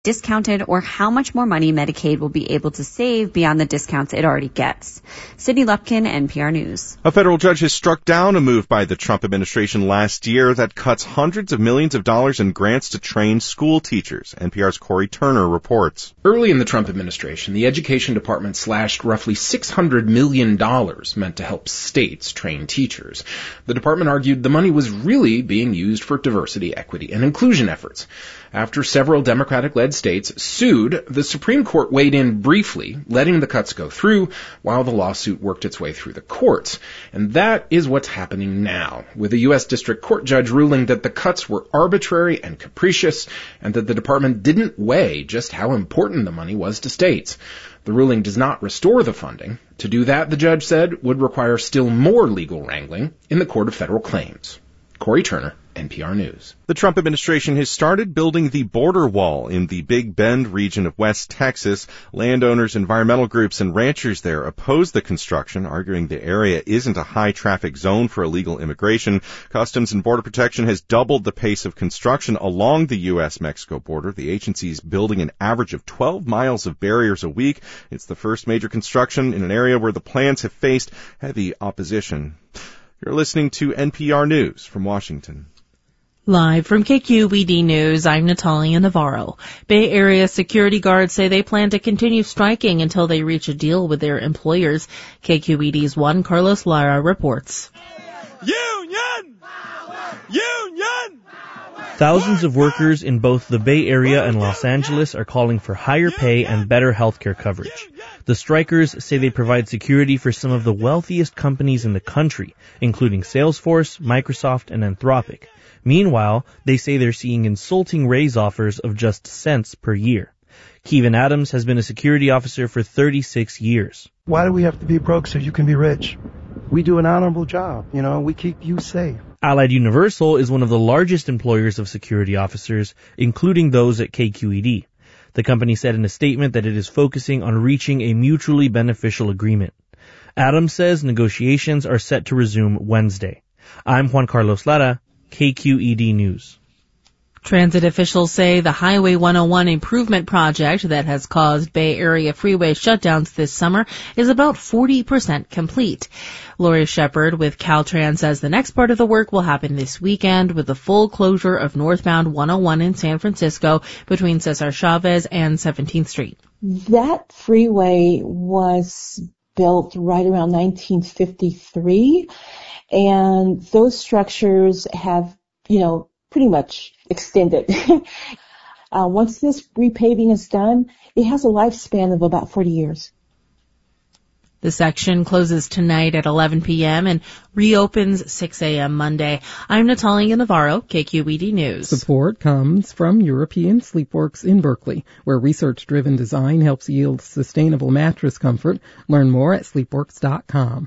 discounted or how much more money Medicaid will be able to save beyond the discounts it already gets. Sydney Lupkin, NPR News. A federal judge has struck down a move by the Trump administration last year that cuts hundreds of millions of dollars in grants to train school teachers. NPR's Corey Turner reports. Early in the Trump administration, the Education Department slashed roughly $600 million meant to help states train teachers. The department argued the money was really being used for diversity, equity, and inclusion efforts. After several Democratic-led states sued, the Supreme Court weighed in briefly, letting the cuts go through while the lawsuit worked its way through the courts. And that is what's happening now, with a U.S. District Court judge ruling that the cuts were arbitrary and capricious, and that the department didn't weigh just how important the money was to states. The ruling does not restore the funding. To do that, the judge said, would require still more legal wrangling in the Court of Federal Claims. Corey Turner, NPR News. The Trump administration has started building the border wall in the Big Bend region of West Texas. Landowners, environmental groups, and ranchers there oppose the construction, arguing the area isn't a high-traffic zone for illegal immigration. Customs and Border Protection has doubled the pace of construction along the U.S.-Mexico border. The agency is building an average of 12 miles of barriers a week. It's the first major construction in an area where the plans have faced heavy opposition. You're listening to NPR News from Washington. Live from KQED News, I'm Natalia Navarro. Bay Area security guards say they plan to continue striking until they reach a deal with their employers. KQED's Juan Carlos Lara reports. Union! Power! Union! Thousands of workers in both the Bay Area and Los Angeles are calling for higher pay and better health care coverage. The strikers say they provide security for some of the wealthiest companies in the country, including Salesforce, Microsoft, and Anthropic. Meanwhile, they say they're seeing insulting raise offers of just cents per year. Kevin Adams has been a security officer for 36 years. Why do we have to be broke so you can be rich? We do an honorable job, we keep you safe. Allied Universal is one of the largest employers of security officers, including those at KQED. The company said in a statement that it is focusing on reaching a mutually beneficial agreement. Adams says negotiations are set to resume Wednesday. I'm Juan Carlos Lara, KQED News. Transit officials say the Highway 101 improvement project that has caused Bay Area freeway shutdowns this summer is about 40% complete. Lori Shepard with Caltrans says the next part of the work will happen this weekend with the full closure of northbound 101 in San Francisco between Cesar Chavez and 17th Street. That freeway was built right around 1953, and those structures have, pretty much extended. Once this repaving is done, it has a lifespan of about 40 years. The section closes tonight at 11 p.m. and reopens 6 a.m. Monday. I'm Natalia Navarro, KQED News. Support comes from European Sleepworks in Berkeley, where research-driven design helps yield sustainable mattress comfort. Learn more at sleepworks.com.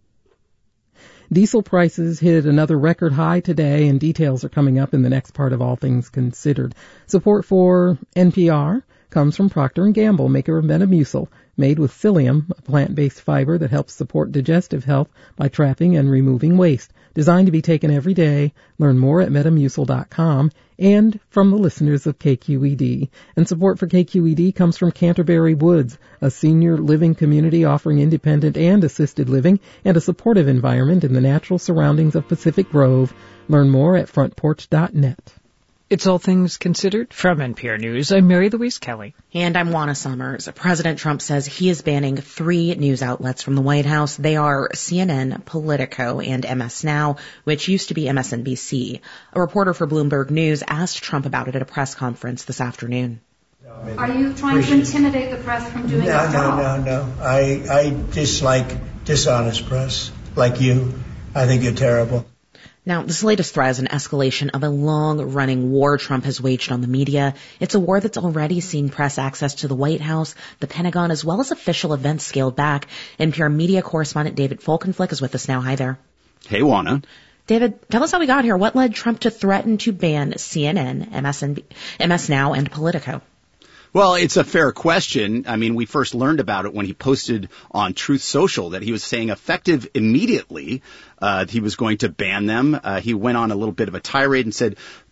Diesel prices hit another record high today, and details are coming up in the next part of All Things Considered. Support for NPR comes from Procter & Gamble, maker of Metamucil, made with psyllium, a plant-based fiber that helps support digestive health by trapping and removing waste. Designed to be taken every day. Learn more at Metamucil.com. And from the listeners of KQED. And support for KQED comes from Canterbury Woods, a senior living community offering independent and assisted living and a supportive environment in the natural surroundings of Pacific Grove. Learn more at frontporch.net. It's All Things Considered from NPR News. I'm Mary Louise Kelly. And I'm Juana Summers. President Trump says he is banning 3 news outlets from the White House. They are CNN, Politico, and MS Now, which used to be MSNBC. A reporter for Bloomberg News asked Trump about it at a press conference this afternoon. Are you trying to intimidate the press from doing its job? No. I dislike dishonest press, like you. I think you're terrible. Now, this latest threat is an escalation of a long-running war Trump has waged on the media. It's a war that's already seen press access to the White House, the Pentagon, as well as official events scaled back. NPR media correspondent David Folkenflik is with us now. Hi there. Hey, Juana. David, tell us how we got here. What led Trump to threaten to ban CNN, MS Now, and Politico? Well, it's a fair question. I mean, we first learned about it when he posted on Truth Social that he was saying effective immediately, he was going to ban them. He went on a little bit of a tirade and said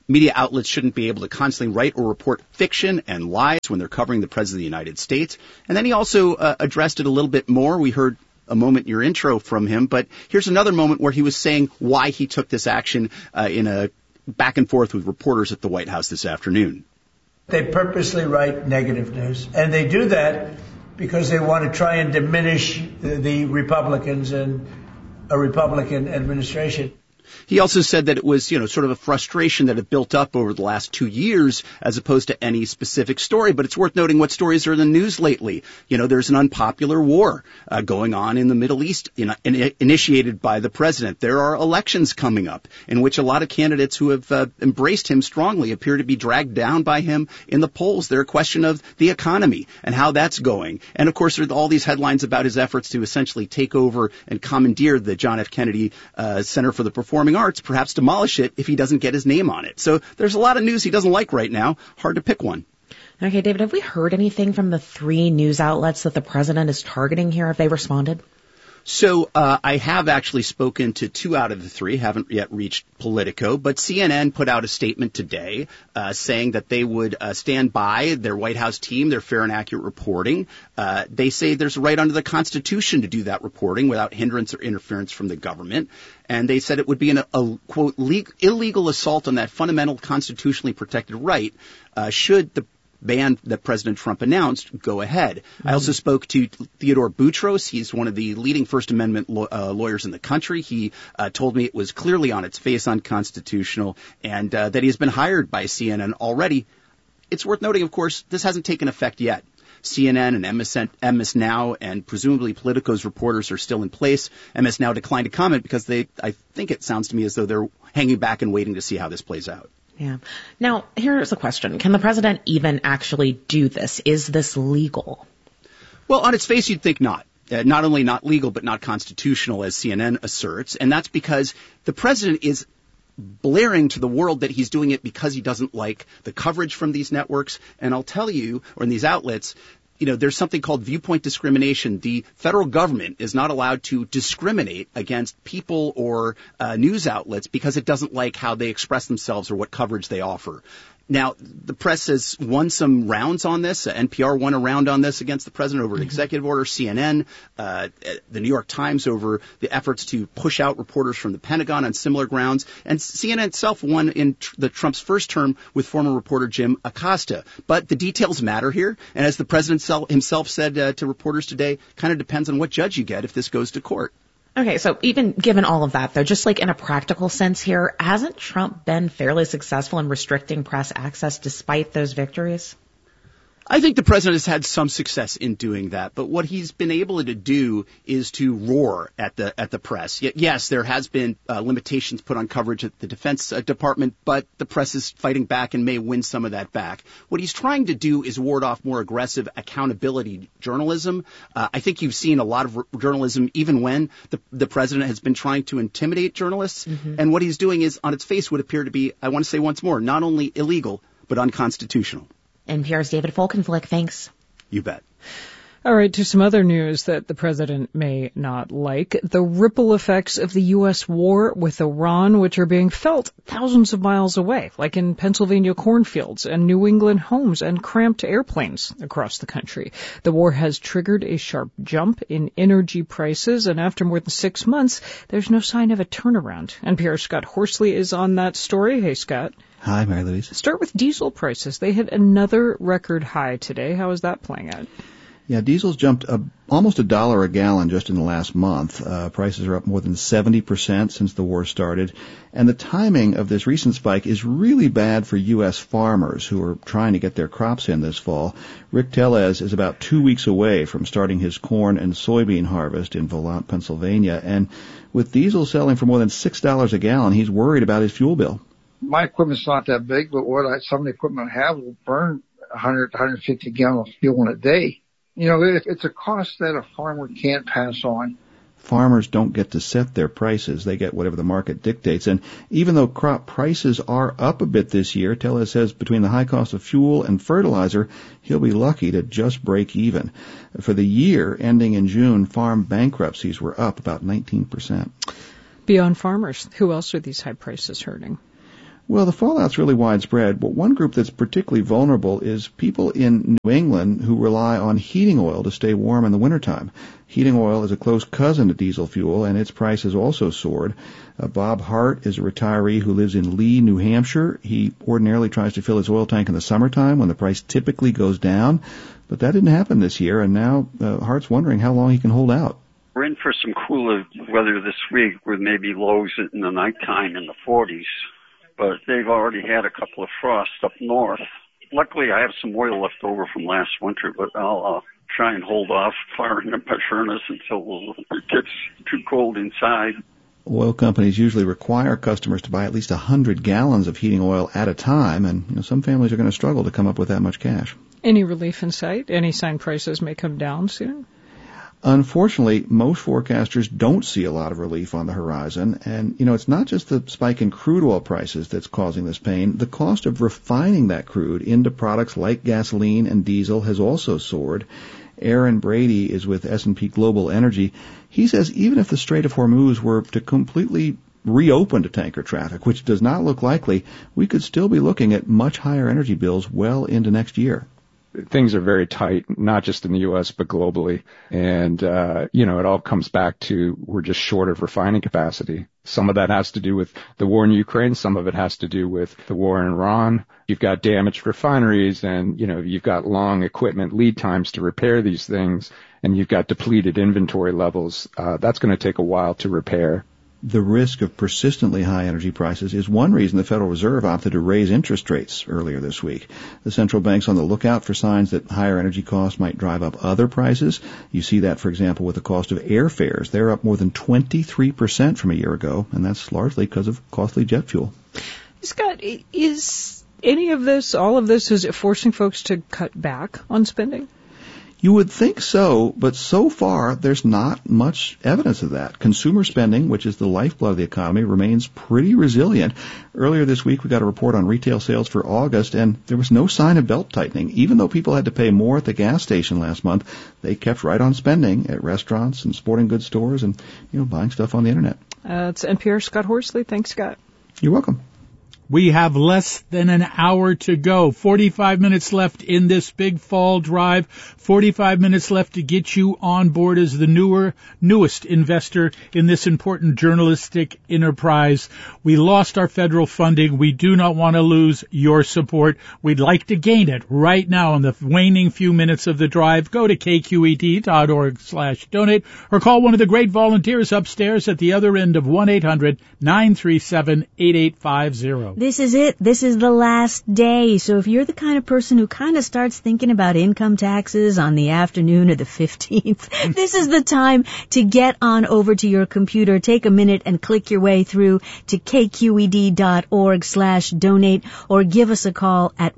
Media outlets shouldn't be able to constantly write or report fiction and lies when they're covering the President of the United States. And then he also addressed it a little bit more. We heard a moment in your intro from him, but here's another moment where he was saying why he took this action in a back and forth with reporters at the White House this afternoon. They purposely write negative news, and they do that because they want to try and diminish the Republicans and a Republican administration. He also said that it was, sort of a frustration that had built up over the last 2 years as opposed to any specific story. But it's worth noting what stories are in the news lately. There's an unpopular war going on in the Middle East, initiated by the president. There are elections coming up in which a lot of candidates who have embraced him strongly appear to be dragged down by him in the polls. They're a question of the economy and how that's going. And, of course, there are all these headlines about his efforts to essentially take over and commandeer the John F. Kennedy Center for the Performing Arts, perhaps demolish it if he doesn't get his name on it. So there's a lot of news he doesn't like right now. Hard to pick one. Okay, David, have we heard anything from the 3 news outlets that the president is targeting here? Have they responded? So I have actually spoken to 2 out of the 3, haven't yet reached Politico, but CNN put out a statement today saying that they would stand by their White House team, their fair and accurate reporting. They say there's a right under the Constitution to do that reporting without hindrance or interference from the government. And they said it would be a quote, illegal assault on that fundamental constitutionally protected right should the ban that President Trump announced go ahead. Mm-hmm. I also spoke to Theodore Boutros. He's one of the leading First Amendment lawyers in the country. He told me it was clearly on its face unconstitutional and that he has been hired by CNN already. It's worth noting, of course, this hasn't taken effect yet. CNN and MS Now and presumably Politico's reporters are still in place. MS Now declined to comment because I think it sounds to me as though they're hanging back and waiting to see how this plays out. Yeah. Now, here's a question. Can the president even actually do this? Is this legal? Well, on its face, you'd think not. Not only not legal, but not constitutional, as CNN asserts. And that's because the president is blaring to the world that he's doing it because he doesn't like the coverage from these networks. And I'll tell you, or in these outlets, there's something called viewpoint discrimination. The federal government is not allowed to discriminate against people or news outlets because it doesn't like how they express themselves or what coverage they offer. Now, the press has won some rounds on this. NPR won a round on this against the president over an executive order. CNN, the New York Times over the efforts to push out reporters from the Pentagon on similar grounds. And CNN itself won in the Trump's first term with former reporter Jim Acosta. But the details matter here. And as the president himself said to reporters today, kind of depends on what judge you get if this goes to court. Okay, so even given all of that, though, just like in a practical sense here, hasn't Trump been fairly successful in restricting press access despite those victories? I think the president has had some success in doing that, but what he's been able to do is to roar at the press. Yes, there has been limitations put on coverage at the Defense Department, but the press is fighting back and may win some of that back. What he's trying to do is ward off more aggressive accountability journalism. I think you've seen a lot of journalism even when the president has been trying to intimidate journalists, and what he's doing is, on its face, would appear to be, I want to say once more, not only illegal, but unconstitutional. NPR's David Folkenflik, thanks. You bet. All right, to some other news that the president may not like. The ripple effects of the U.S. war with Iran, which are being felt thousands of miles away, like in Pennsylvania cornfields and New England homes and cramped airplanes across the country. The war has triggered a sharp jump in energy prices, and after more than 6 months, there's no sign of a turnaround. NPR's Scott Horsley is on that story. Hey, Scott. Hi, Mary Louise. Start with diesel prices. They hit another record high today. How is that playing out? Yeah, diesel's jumped almost $1 a gallon just in the last month. Prices are up more than 70% since the war started. And the timing of this recent spike is really bad for U.S. farmers who are trying to get their crops in this fall. Rick Tellez is about 2 weeks away from starting his corn and soybean harvest in Volant, Pennsylvania. And with diesel selling for more than $6 a gallon, he's worried about his fuel bill. My equipment's not that big, but some of the equipment I have will burn 100 to 150 gallons of fuel in a day. It's a cost that a farmer can't pass on. Farmers don't get to set their prices. They get whatever the market dictates. And even though crop prices are up a bit this year, Tellez says between the high cost of fuel and fertilizer, he'll be lucky to just break even. For the year ending in June, farm bankruptcies were up about 19%. Beyond farmers, who else are these high prices hurting? Well, the fallout's really widespread, but one group that's particularly vulnerable is people in New England who rely on heating oil to stay warm in the wintertime. Heating oil is a close cousin to diesel fuel, and its price has also soared. Bob Hart is a retiree who lives in Lee, New Hampshire. He ordinarily tries to fill his oil tank in the summertime when the price typically goes down, but that didn't happen this year, and now Hart's wondering how long he can hold out. We're in for some cooler weather this week with maybe lows in the nighttime in the 40s, but they've already had a couple of frosts up north. Luckily, I have some oil left over from last winter, but I'll try and hold off firing up my furnace until it gets too cold inside. Oil companies usually require customers to buy at least 100 gallons of heating oil at a time, and some families are going to struggle to come up with that much cash. Any relief in sight? Any sign prices may come down soon? Unfortunately, most forecasters don't see a lot of relief on the horizon, and it's not just the spike in crude oil prices that's causing this pain. The cost of refining that crude into products like gasoline and diesel has also soared. Aaron Brady is with S&P Global Energy. He says even if the Strait of Hormuz were to completely reopen to tanker traffic, which does not look likely, we could still be looking at much higher energy bills well into next year. Things are very tight, not just in the U.S., but globally. And, it all comes back to we're just short of refining capacity. Some of that has to do with the war in Ukraine. Some of it has to do with the war in Iran. You've got damaged refineries and, you've got long equipment lead times to repair these things. And you've got depleted inventory levels. That's going to take a while to repair. The risk of persistently high energy prices is one reason the Federal Reserve opted to raise interest rates earlier this week. The central bank's on the lookout for signs that higher energy costs might drive up other prices. You see that, for example, with the cost of airfares. They're up more than 23% from a year ago, and that's largely because of costly jet fuel. Scott, is any of this, all of this, is it forcing folks to cut back on spending? You would think so, but so far there's not much evidence of that. Consumer spending, which is the lifeblood of the economy, remains pretty resilient. Earlier this week we got a report on retail sales for August, and there was no sign of belt-tightening. Even though people had to pay more at the gas station last month, they kept right on spending at restaurants and sporting goods stores and, buying stuff on the Internet. It's NPR's Scott Horsley. Thanks, Scott. You're welcome. We have less than an hour to go. 45 minutes left in this big fall drive. 45 minutes left to get you on board as the newest investor in this important journalistic enterprise. We lost our federal funding. We do not want to lose your support. We'd like to gain it right now in the waning few minutes of the drive. Go to kqed.org/donate or call one of the great volunteers upstairs at the other end of 1-800-937-8850. This is it. This is the last day. So if you're the kind of person who kind of starts thinking about income taxes on the afternoon of the 15th, this is the time to get on over to your computer, take a minute and click your way through to kqed.org/donate or give us a call at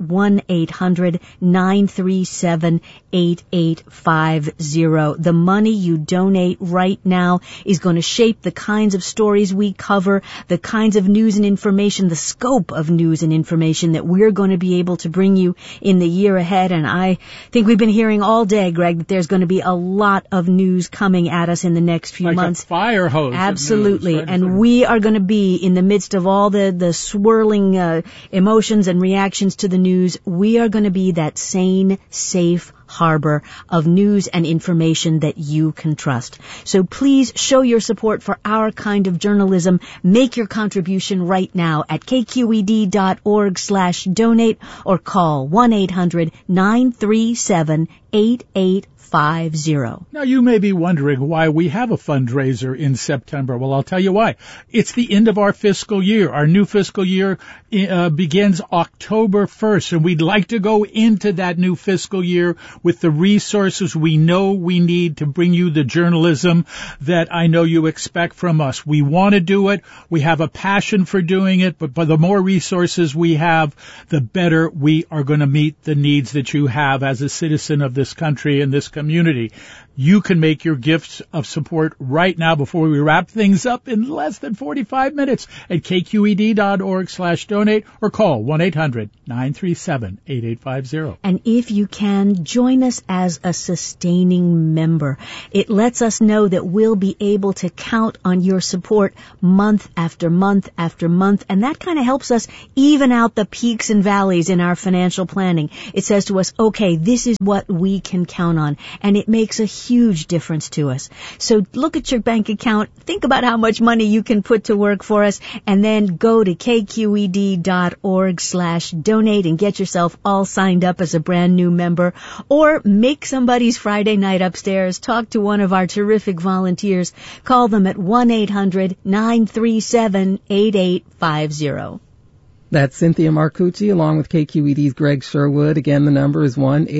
1-800-937-8850. The money you donate right now is going to shape the kinds of stories we cover, the kinds of news and information, the scope of news and information that we're going to be able to bring you in the year ahead. And I think we've been hearing all day, Greg, that there's going to be a lot of news coming at us in the next few months. Like a fire hose. Absolutely. News, right? And we are going to be in the midst of all the swirling emotions and reactions to the news. We are going to be that sane, safe harbor of news and information that you can trust. So please show your support for our kind of journalism. Make your contribution right now at kqed.org/donate or call 1-800-937-8850. Now, you may be wondering why we have a fundraiser in September. Well, I'll tell you why. It's the end of our fiscal year. Our new fiscal year begins October 1st, and we'd like to go into that new fiscal year with the resources we know we need to bring you the journalism that I know you expect from us. We want to do it. We have a passion for doing it, but the more resources we have, the better we are going to meet the needs that you have as a citizen of this country and this community. You can make your gifts of support right now before we wrap things up in less than 45 minutes at kqed.org/donate or call 1-800-937-8850. And if you can, join us as a sustaining member. It lets us know that we'll be able to count on your support month after month after month, and that kind of helps us even out the peaks and valleys in our financial planning. It says to us, okay, this is what we can count on, and it makes a huge difference to us. So look at your bank account, think about how much money you can put to work for us, and then go to kqed.org/donate and get yourself all signed up as a brand new member, or make somebody's Friday night upstairs. Talk to one of our terrific volunteers. Call them at 1-800-937-8850. That's Cynthia Marcucci along with KQED's Greg Sherwood. Again, the number is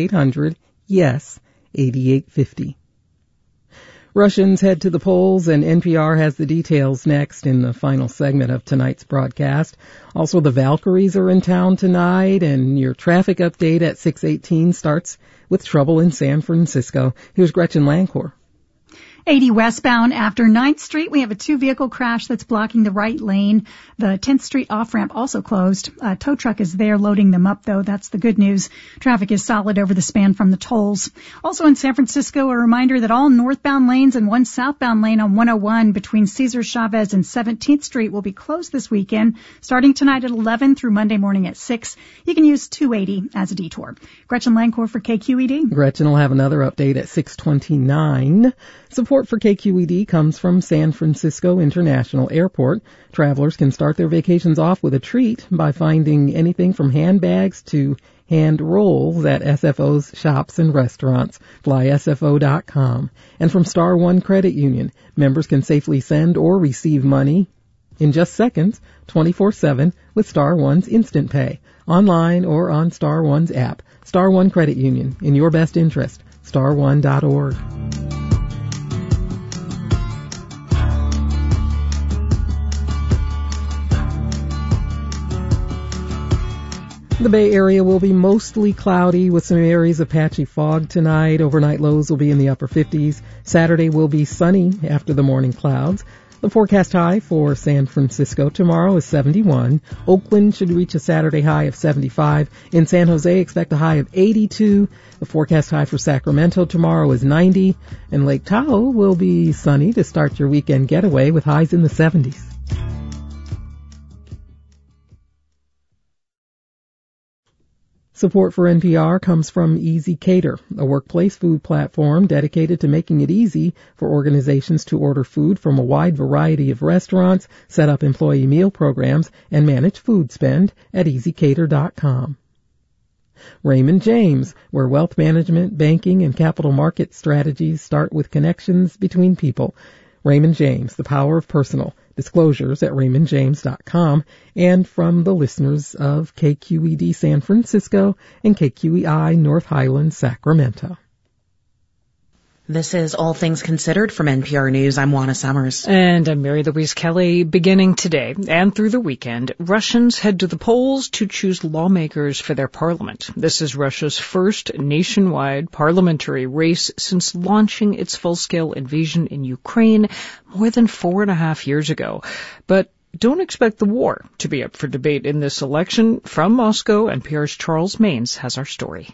1-800-YES-8850. Russians head to the polls, and NPR has the details next in the final segment of tonight's broadcast. Also, the Valkyries are in town tonight, and your traffic update at 6:18 starts with trouble in San Francisco. Here's Gretchen Lancourt. 80 westbound after 9th Street, we have a 2-vehicle crash that's blocking the right lane. The 10th Street off-ramp also closed. A tow truck is there loading them up, though. That's the good news. Traffic is solid over the span from the tolls. Also in San Francisco, a reminder that all northbound lanes and one southbound lane on 101 between Cesar Chavez and 17th Street will be closed this weekend, starting tonight at 11 through Monday morning at 6. You can use 280 as a detour. Gretchen Lancourt for KQED. Gretchen will have another update at 6:29. Support for KQED comes from San Francisco International Airport. Travelers can start their vacations off with a treat by finding anything from handbags to hand rolls at SFO's shops and restaurants. FlySFO.com. And from Star One Credit Union, members can safely send or receive money in just seconds, 24/7 with Star One's Instant Pay, online or on Star One's app. Star One Credit Union, in your best interest. StarOne.org. The Bay Area will be mostly cloudy with some areas of patchy fog tonight. Overnight lows will be in the upper 50s. Saturday will be sunny after the morning clouds. The forecast high for San Francisco tomorrow is 71. Oakland should reach a Saturday high of 75. In San Jose, expect a high of 82. The forecast high for Sacramento tomorrow is 90. And Lake Tahoe will be sunny to start your weekend getaway with highs in the 70s. Support for NPR comes from Easy Cater, a workplace food platform dedicated to making it easy for organizations to order food from a wide variety of restaurants, set up employee meal programs, and manage food spend at EasyCater.com. Raymond James, where wealth management, banking, and capital market strategies start with connections between people. Raymond James, the power of personal. Disclosures at RaymondJames.com, and from the listeners of KQED San Francisco and KQEI North Highlands, Sacramento. This is All Things Considered from NPR News. I'm Juana Summers. And I'm Mary Louise Kelly. Beginning today and through the weekend, Russians head to the polls to choose lawmakers for their parliament. This is Russia's first nationwide parliamentary race since launching its full-scale invasion in Ukraine more than 4.5 years ago. But don't expect the war to be up for debate in this election. From Moscow, NPR's Charles Maines has our story.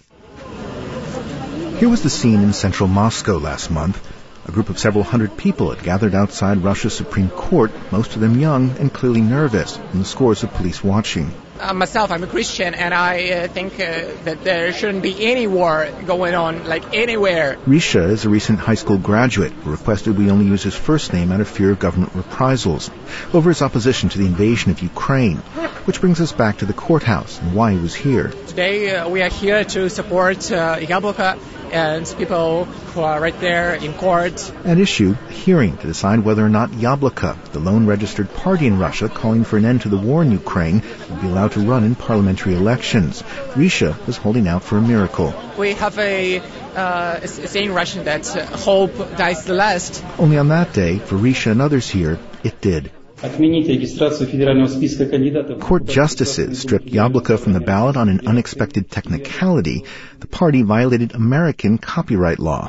Here was the scene in central Moscow last month. A group of several hundred people had gathered outside Russia's Supreme Court, most of them young and clearly nervous, and the scores of police watching. Myself, I'm a Christian, and I think that there shouldn't be any war going on, like anywhere. Risha is a recent high school graduate who requested we only use his first name out of fear of government reprisals over his opposition to the invasion of Ukraine, which brings us back to the courthouse and why he was here. Today we are here to support Yabloko and people who are right there in court. At issue, a hearing to decide whether or not Yabloko, the lone registered party in Russia calling for an end to the war in Ukraine, would be allowed to run in parliamentary elections. Risha was holding out for a miracle. We have a saying in Russian that hope dies the last. Only on that day, for Risha and others here, it did. Court justices stripped Yabloko from the ballot on an unexpected technicality. The party violated American copyright law.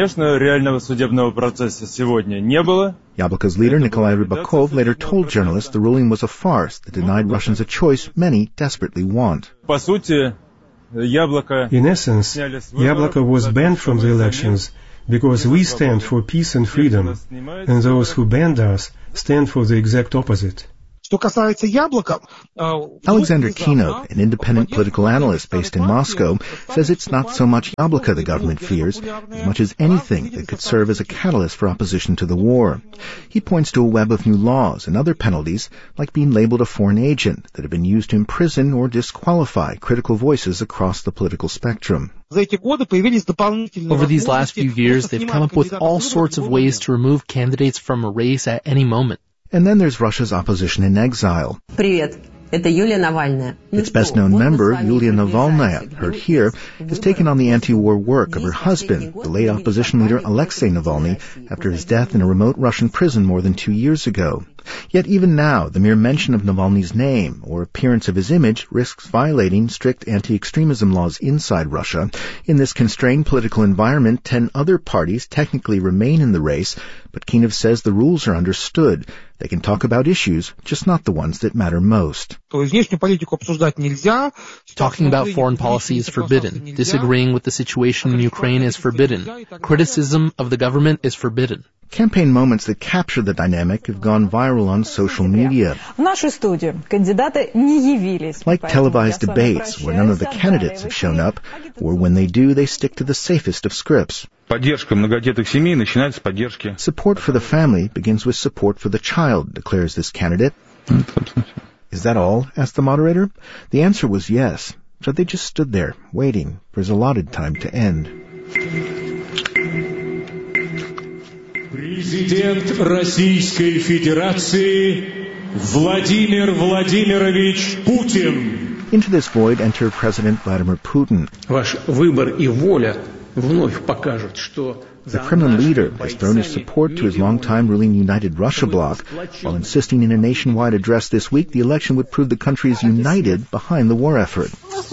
Yabloko's leader, Nikolai Rybakov, later told journalists the ruling was a farce that denied Russians a choice many desperately want. In essence, Yabloko was banned from the elections because we stand for peace and freedom, and those who banned us stand for the exact opposite. Alexander Kinov, an independent political analyst based in Moscow, says it's not so much Yabloko the government fears, as much as anything that could serve as a catalyst for opposition to the war. He points to a web of new laws and other penalties, like being labeled a foreign agent, that have been used to imprison or disqualify critical voices across the political spectrum. Over these last few years, they've come up with all sorts of ways to remove candidates from a race at any moment. And then there's Russia's opposition in exile. Its best-known member, Yulia Navalnaya, heard here, has taken on the anti-war work of her husband, the late opposition leader Alexei Navalny, after his death in a remote Russian prison more than 2 years ago. Yet even now, the mere mention of Navalny's name or appearance of his image risks violating strict anti-extremism laws inside Russia. In this constrained political environment, 10 other parties technically remain in the race, but Kinov says the rules are understood. They can talk about issues, just not the ones that matter most. Talking about foreign policy is forbidden. Disagreeing with the situation in Ukraine is forbidden. Criticism of the government is forbidden. Campaign moments that capture the dynamic have gone viral on social media. Like televised debates where none of the candidates have shown up, or when they do, they stick to the safest of scripts. Support for the family begins with support for the child, declares this candidate. Is that all? Asked the moderator. The answer was yes, so they just stood there, waiting for his allotted time to end. Президент Российской Федерации Владимир Владимирович Путин. Into this void enter President Vladimir Putin. Ваш выбор и воля вновь покажут, что the Kremlin leader has thrown his support to his longtime ruling United Russia bloc, while insisting in a nationwide address this week the election would prove the country is united behind the war effort.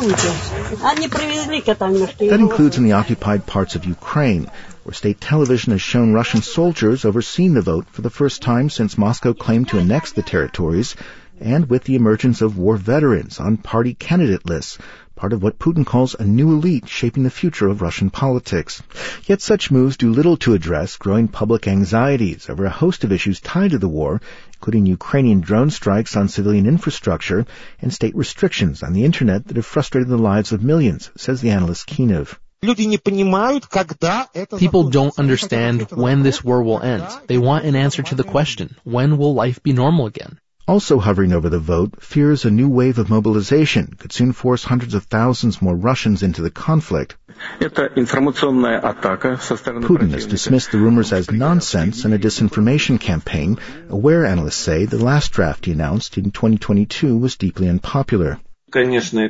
That includes in the occupied parts of Ukraine, where state television has shown Russian soldiers overseeing the vote for the first time since Moscow claimed to annex the territories, and with the emergence of war veterans on party candidate lists, part of what Putin calls a new elite shaping the future of Russian politics. Yet such moves do little to address growing public anxieties over a host of issues tied to the war, including Ukrainian drone strikes on civilian infrastructure and state restrictions on the internet that have frustrated the lives of millions, says the analyst Kinov. People don't understand when this war will end. They want an answer to the question, when will life be normal again? Also hovering over the vote, fears a new wave of mobilization could soon force hundreds of thousands more Russians into the conflict. Putin has dismissed the rumors as nonsense and a disinformation campaign, aware analysts say the last draft he announced in 2022 was deeply unpopular. Yet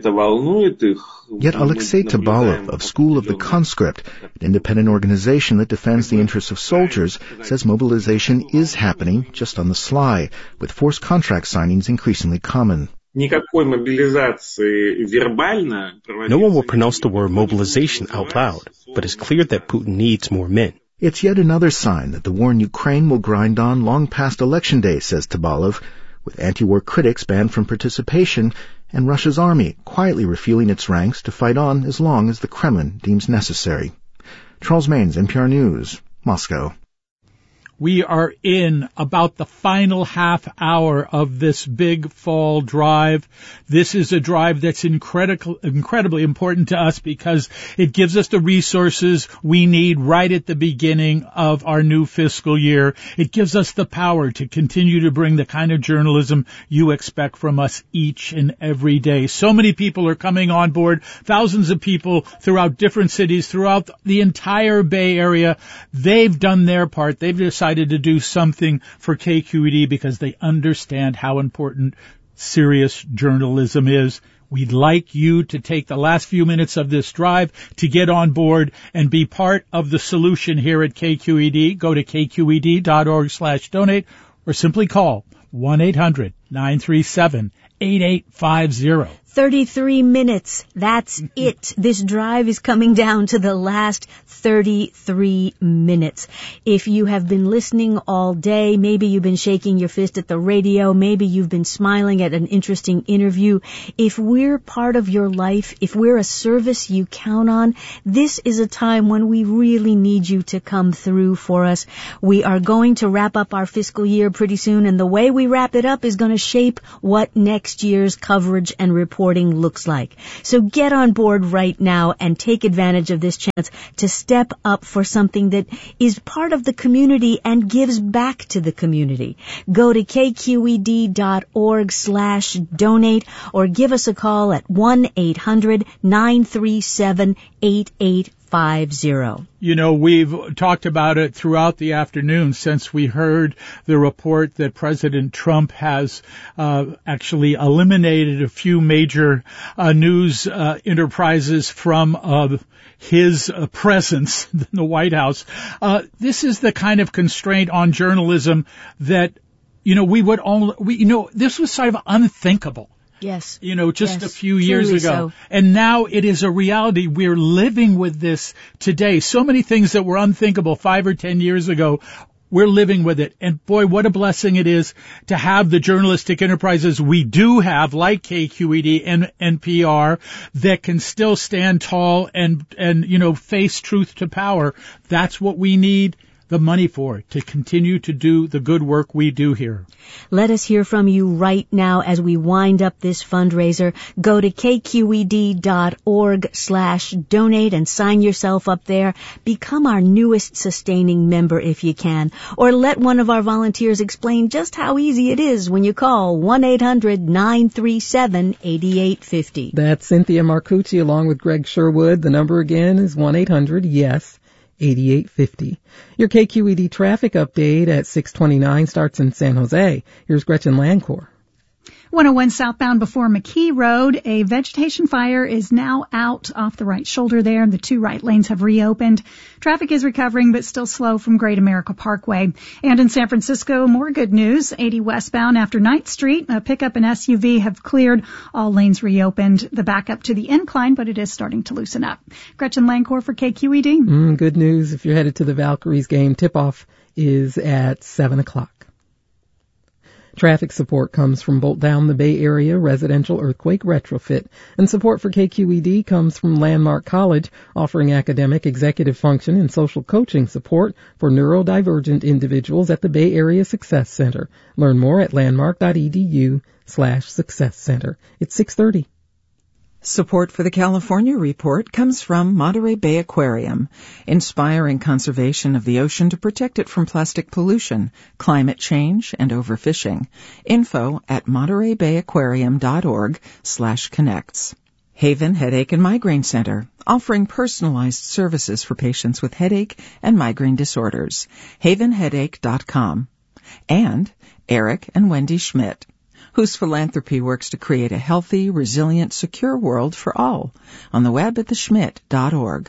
Alexei Tabalov of School of the Conscript, an independent organization that defends the interests of soldiers, says mobilization is happening just on the sly, with forced contract signings increasingly common. No one will pronounce the word mobilization out loud, but it's clear that Putin needs more men. It's yet another sign that the war in Ukraine will grind on long past election day, says Tabalov, with anti-war critics banned from participation and Russia's army quietly refueling its ranks to fight on as long as the Kremlin deems necessary. Charles Maines, NPR News, Moscow. We are in about the final half hour of this big fall drive. This is a drive that's incredibly important to us because it gives us the resources we need right at the beginning of our new fiscal year. It gives us the power to continue to bring the kind of journalism you expect from us each and every day. So many people are coming on board, thousands of people throughout different cities, throughout the entire Bay Area. They've done their part. They've decided to do something for KQED because they understand how important serious journalism is. We'd like you to take the last few minutes of this drive to get on board and be part of the solution here at KQED. Go to kqed.org/donate or simply call 1-800-937-8850. 33 minutes. That's it. This drive is coming down to the last 33 minutes. If you have been listening all day, maybe you've been shaking your fist at the radio, maybe you've been smiling at an interesting interview. If we're part of your life, if we're a service you count on, this is a time when we really need you to come through for us. We are going to wrap up our fiscal year pretty soon, and the way we wrap it up is going to shape what next year's coverage and reporting looks like. So get on board right now and take advantage of this chance to step up for something that is part of the community and gives back to the community. Go to kqed.org/donate or give us a call at 1-800-937-8850. You know, we've talked about it throughout the afternoon since we heard the report that President Trump has actually eliminated a few major news enterprises from his presence in the White House. This is the kind of constraint on journalism that, this was sort of unthinkable. Yes. Just a few years ago. So. And now it is a reality. We're living with this today. So many things that were unthinkable 5 or 10 years ago, we're living with it. And boy, what a blessing it is to have the journalistic enterprises we do have, like KQED and NPR, that can still stand tall and face truth to power. That's what we need the money for, to continue to do the good work we do here. Let us hear from you right now as we wind up this fundraiser. Go to kqed.org/donate and sign yourself up there. Become our newest sustaining member if you can. Or let one of our volunteers explain just how easy it is when you call 1-800-937-8850. That's Cynthia Marcucci along with Greg Sherwood. The number again is 1-800-YES. 8850. Your KQED traffic update at 6:29 starts in San Jose. Here's Gretchen Lancourt. 101 southbound before McKee Road. A vegetation fire is now out off the right shoulder there. The 2 right lanes have reopened. Traffic is recovering, but still slow from Great America Parkway. And in San Francisco, more good news. 80 westbound after 9th Street. A pickup and SUV have cleared. All lanes reopened. The backup to the incline, but it is starting to loosen up. Gretchen Lancourt for KQED. Good news. If you're headed to the Valkyries game, tip-off is at 7 o'clock. Traffic support comes from Bolt Down the Bay Area Residential Earthquake Retrofit, and support for KQED comes from Landmark College, offering academic, executive function, and social coaching support for neurodivergent individuals at the Bay Area Success Center. Learn more at landmark.edu/Success Center. It's 6:30. Support for the California Report comes from Monterey Bay Aquarium, inspiring conservation of the ocean to protect it from plastic pollution, climate change, and overfishing. Info at montereybayaquarium.org/connects. Haven Headache and Migraine Center, offering personalized services for patients with headache and migraine disorders. havenheadache.com. And Eric and Wendy Schmidt, whose philanthropy works to create a healthy, resilient, secure world for all. On the web at theschmidt.org.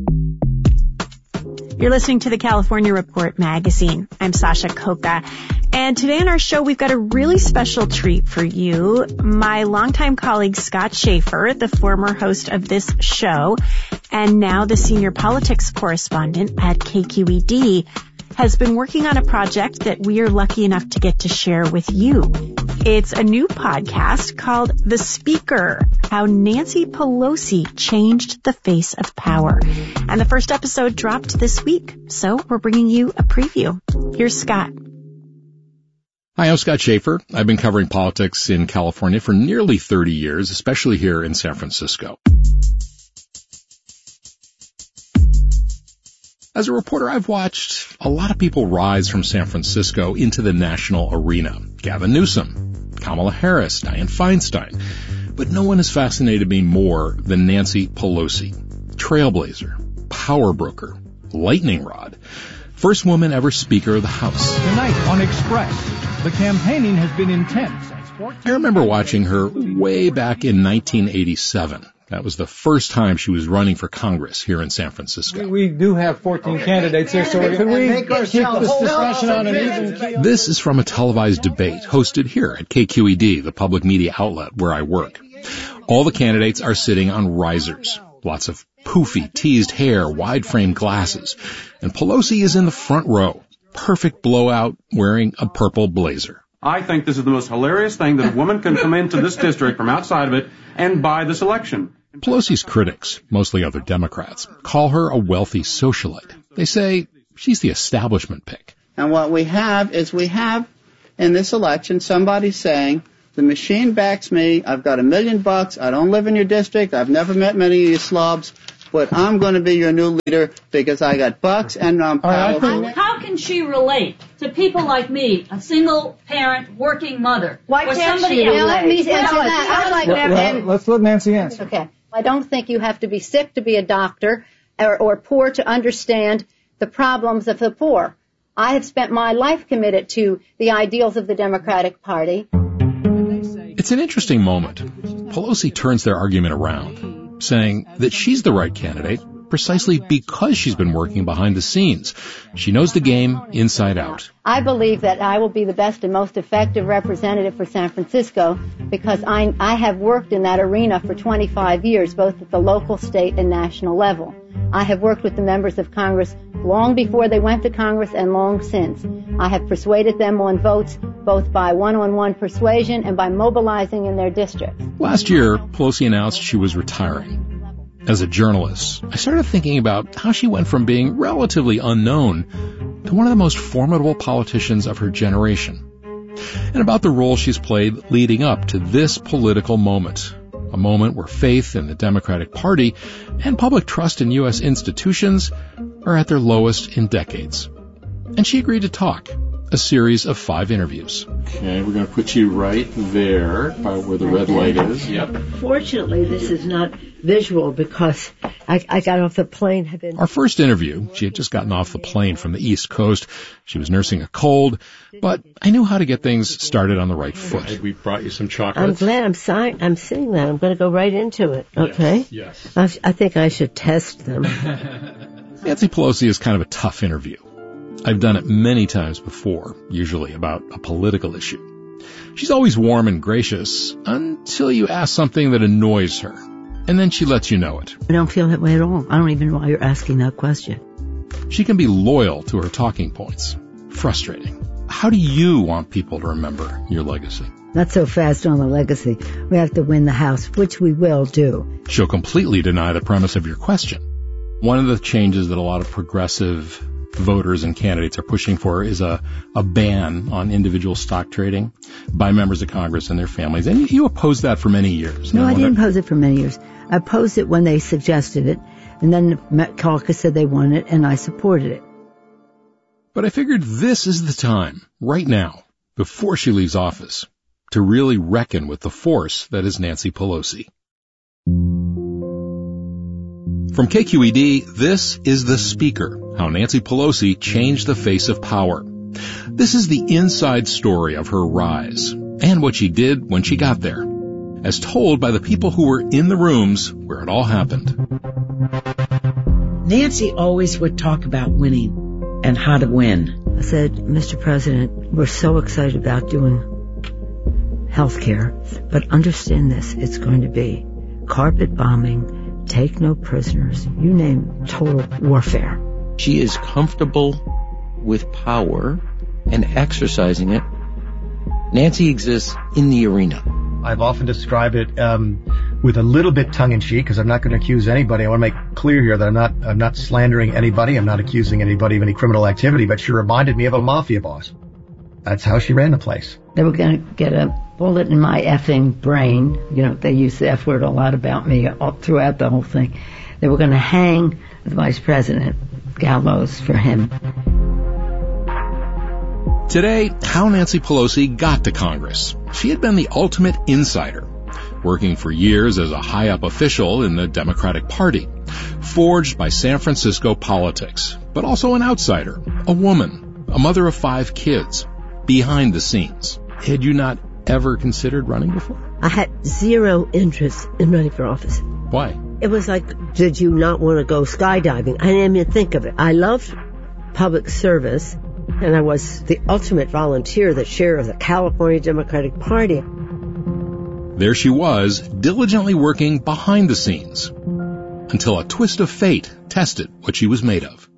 You're listening to the California Report magazine. I'm Sasha Coca. And today on our show, we've got a really special treat for you. My longtime colleague, Scott Schaefer, the former host of this show, and now the senior politics correspondent at KQED, has been working on a project that we are lucky enough to get to share with you. It's a new podcast called The Speaker, How Nancy Pelosi Changed the Face of Power. And the first episode dropped this week, so we're bringing you a preview. Here's Scott. Hi, I'm Scott Schaefer. I've been covering politics in California for nearly 30 years, especially here in San Francisco. As a reporter, I've watched a lot of people rise from San Francisco into the national arena. Gavin Newsom, Kamala Harris, Dianne Feinstein. But no one has fascinated me more than Nancy Pelosi. Trailblazer, power broker, lightning rod. First woman ever Speaker of the House. Tonight on Express, the campaigning has been intense. I remember watching her way back in 1987. That was the first time she was running for Congress here in San Francisco. We do have 14 candidates here, so could we keep this discussion on an even keel? This is from a televised debate hosted here at KQED, the public media outlet where I work. All the candidates are sitting on risers. Lots of poofy, teased hair, wide-frame glasses. And Pelosi is in the front row. Perfect blowout, wearing a purple blazer. I think this is the most hilarious thing, that a woman can come into this district from outside of it and buy this election. Pelosi's critics, mostly other Democrats, call her a wealthy socialite. They say she's the establishment pick. And what we have in this election somebody saying, the machine backs me, I've got $1 million, I don't live in your district, I've never met many of you slobs, but I'm going to be your new leader because I got bucks and I'm powerful. How can she relate to people like me, a single parent, working mother? Why can't she relate? Let me answer that. Let's let Nancy answer. Okay. I don't think you have to be sick to be a doctor or poor to understand the problems of the poor. I have spent my life committed to the ideals of the Democratic Party. It's an interesting moment. Pelosi turns their argument around, saying that she's the right candidate precisely because she's been working behind the scenes. She knows the game inside out. I believe that I will be the best and most effective representative for San Francisco because I have worked in that arena for 25 years, both at the local, state, and national level. I have worked with the members of Congress long before they went to Congress and long since. I have persuaded them on votes both by one-on-one persuasion and by mobilizing in their districts. Last year, Pelosi announced she was retiring. As a journalist, I started thinking about how she went from being relatively unknown to one of the most formidable politicians of her generation, and about the role she's played leading up to this political moment, a moment where faith in the Democratic Party and public trust in U.S. institutions are at their lowest in decades. And she agreed to talk, a series of 5 interviews. Okay, we're going to put you right there by where the red light is. Yep. Fortunately, this is not visual because I got off the plane. Our first interview, she had just gotten off the plane from the East Coast. She was nursing a cold, but I knew how to get things started on the right foot. We brought you some chocolates. I'm glad I'm seeing that. I'm going to go right into it, okay? Yes. I think I should test them. Nancy Pelosi is kind of a tough interview. I've done it many times before, usually about a political issue. She's always warm and gracious until you ask something that annoys her, and then she lets you know it. I don't feel that way at all. I don't even know why you're asking that question. She can be loyal to her talking points. Frustrating. How do you want people to remember your legacy? Not so fast on the legacy. We have to win the House, which we will do. She'll completely deny the premise of your question. One of the changes that a lot of progressive voters and candidates are pushing for is a ban on individual stock trading by members of Congress and their families. And you opposed that for many years. No, I didn't oppose it for many years. I opposed it when they suggested it, and then the caucus said they wanted it, and I supported it. But I figured this is the time, right now, before she leaves office, to really reckon with the force that is Nancy Pelosi. From KQED, this is The Speaker, how Nancy Pelosi changed the face of power. This is the inside story of her rise, and what she did when she got there, as told by the people who were in the rooms where it all happened. Nancy always would talk about winning and how to win. I said, Mr. President, we're so excited about doing health care, but understand this, it's going to be carpet bombing, take no prisoners, you name total warfare. She is comfortable with power and exercising it. Nancy exists in the arena. I've often described it with a little bit tongue-in-cheek because I'm not going to accuse anybody. I want to make clear here that I'm not slandering anybody. I'm not accusing anybody of any criminal activity, but she reminded me of a mafia boss. That's how she ran the place. They were going to get a bullet in my effing brain. You know, they use the F word a lot about me all throughout the whole thing. They were going to hang the vice president, gallows for him. Today, how Nancy Pelosi got to Congress. She had been the ultimate insider, working for years as a high-up official in the Democratic Party, forged by San Francisco politics, but also an outsider, a woman, a mother of 5 kids, behind the scenes. Had you not ever considered running before? I had zero interest in running for office. Why? It was like, did you not want to go skydiving? I didn't even think of it. I loved public service, and I was the ultimate volunteer, the chair of the California Democratic Party. There she was, diligently working behind the scenes, until a twist of fate tested what she was made of.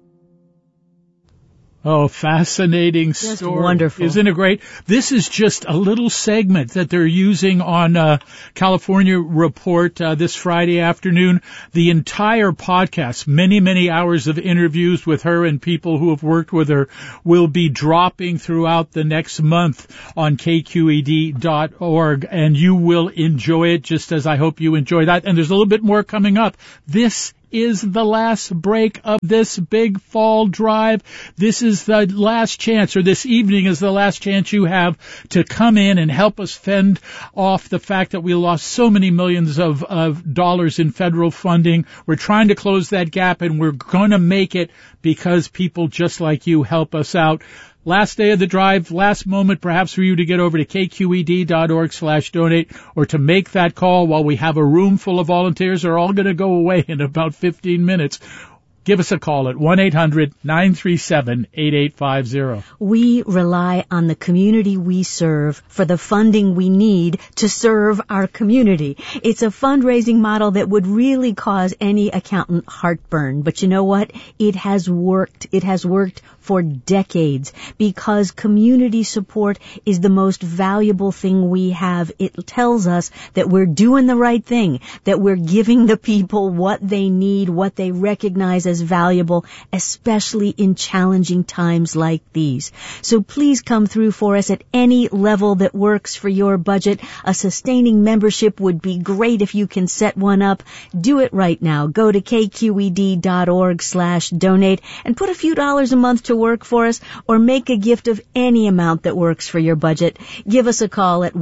Oh, fascinating story. Wonderful. Isn't it great? This is just a little segment that they're using on California Report this Friday afternoon. The entire podcast, many, many hours of interviews with her and people who have worked with her, will be dropping throughout the next month on kqed.org, and you will enjoy it just as I hope you enjoy that. And there's a little bit more coming up. This is the last break of this big fall drive. This is the last chance, or this evening is the last chance you have to come in and help us fend off the fact that we lost so many millions of dollars in federal funding. We're trying to close that gap, and we're going to make it because people just like you help us out. Last day of the drive, last moment perhaps for you to get over to kqed.org/donate or to make that call while we have a room full of volunteers. They're all going to go away in about 15 minutes. Give us a call at 1-800-937-8850. We rely on the community we serve for the funding we need to serve our community. It's a fundraising model that would really cause any accountant heartburn. But you know what? It has worked. It has worked for decades because community support is the most valuable thing we have. It tells us that we're doing the right thing, that we're giving the people what they need, what they recognize as valuable, especially in challenging times like these. So please come through for us at any level that works for your budget. A sustaining membership would be great if you can set one up. Do it right now. Go to kqed.org/donate and put a few dollars a month to work for us, or make a gift of any amount that works for your budget. Give us a call at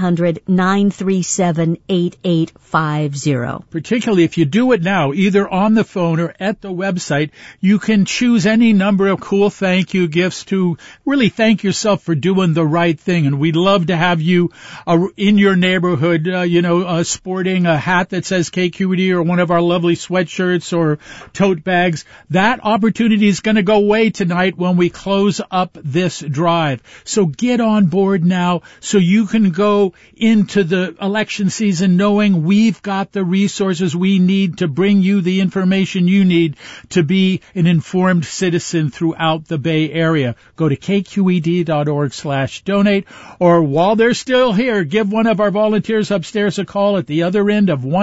1-800-937-8850. Particularly if you do it now, either on the phone or at the website, you can choose any number of cool thank you gifts to really thank yourself for doing the right thing. And we'd love to have you in your neighborhood, sporting a hat that says KQED or one of our lovely sweatshirts or tote bags. That opportunity is going to go away tonight when we close up this drive. So get on board now so you can go into the election season knowing we've got the resources we need to bring you the information you need to be an informed citizen throughout the Bay Area. Go to kqed.org/donate, or while they're still here, give one of our volunteers upstairs a call at the other end of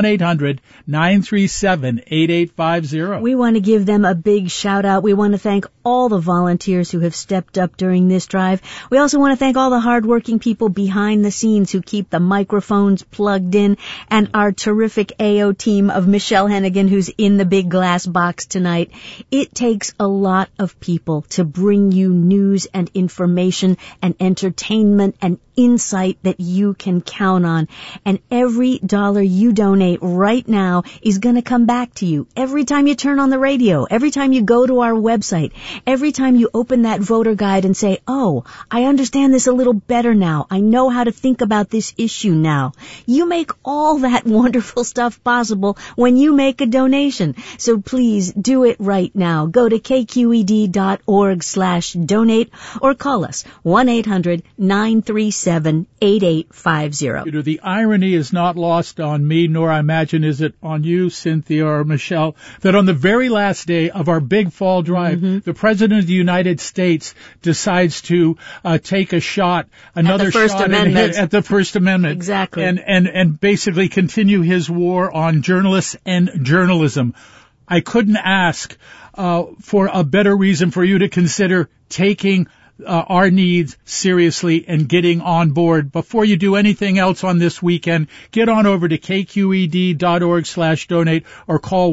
1-800-937-8850. We want to give them a big shout out. We want to thank all the volunteers who have stepped up during this drive. We also want to thank all the hardworking people behind the scenes who keep the microphones plugged in, and our terrific AO team of Michelle Hennigan, who's in the big glass box tonight. It takes a lot of people to bring you news and information and entertainment and insight that you can count on. And every dollar you donate right now is going to come back to you. Every time you turn on the radio, every time you go to our website, every time you open that voter guide and say, oh, I understand this a little better now. I know how to think about this issue now. You make all that wonderful stuff possible when you make a donation. So please do it right now. Go to kqed.org/donate or call us 1-800-937-8850. The irony is not lost on me, nor I imagine is it on you, Cynthia or Michelle, that on the very last day of our big fall drive, the President of the United States decides to take a shot, another shot at the First Amendment. Exactly. And basically continue his war on journalists and journalism. I couldn't ask for a better reason for you to consider taking our needs seriously and getting on board. Before you do anything else on this weekend, get on over to kqed.org/donate or call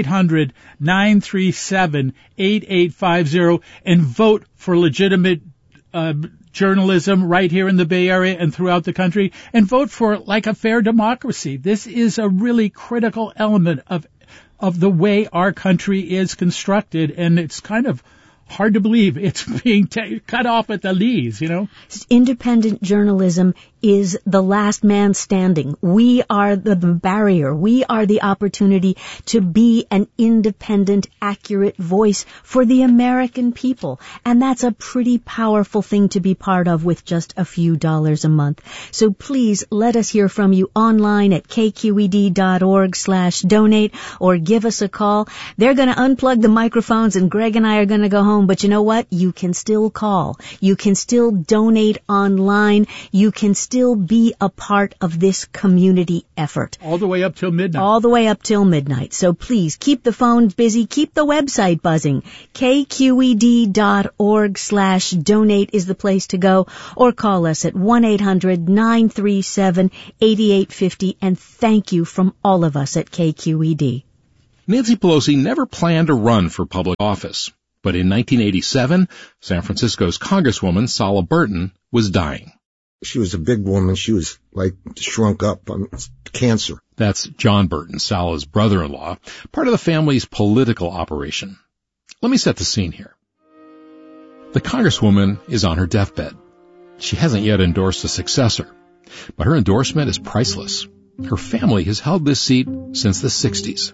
1-800-937-8850 and vote for legitimate journalism right here in the Bay Area and throughout the country, and vote for like a fair democracy. This is a really critical element of the way our country is constructed, and it's kind of hard to believe it's being cut off at the knees, Independent journalism is the last man standing. We are the barrier. We are the opportunity to be an independent, accurate voice for the American people. And that's a pretty powerful thing to be part of with just a few dollars a month. So please let us hear from you online at kqed.org/donate or give us a call. They're going to unplug the microphones and Greg and I are going to go home. But you know what? You can still call. You can still donate online. You can still be a part of this community effort. All the way up till midnight. All the way up till midnight. So please keep the phones busy. Keep the website buzzing. kqed.org/donate is the place to go. Or call us at 1-800-937-8850. And thank you from all of us at KQED. Nancy Pelosi never planned to run for public office. But in 1987, San Francisco's Congresswoman Sala Burton was dying. She was a big woman. She was like shrunk up on cancer. That's John Burton, Sala's brother-in-law, part of the family's political operation. Let me set the scene here. The Congresswoman is on her deathbed. She hasn't yet endorsed a successor, but her endorsement is priceless. Her family has held this seat since the 60s.